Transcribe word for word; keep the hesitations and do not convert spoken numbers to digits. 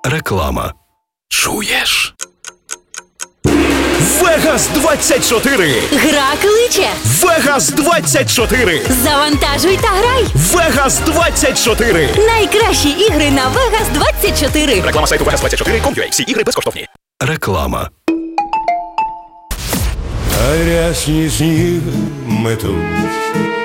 Реклама. Чуєш? Вегас двадцять чотири! Гра кличе! Вегас двадцять чотири! Завантажуй та грай! Вегас двадцять чотири! Найкращі ігри на Вегас двадцять чотири! Реклама сайту вегас двадцять чотири крапка ком крапка ю а. Всі ігри безкоштовні. Реклама. А рясні сніг метуть